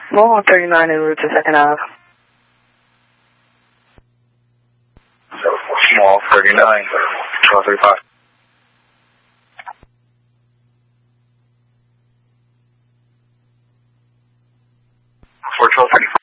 Small 39 en route to 2nd Ave. Small 39, 1235. 41235.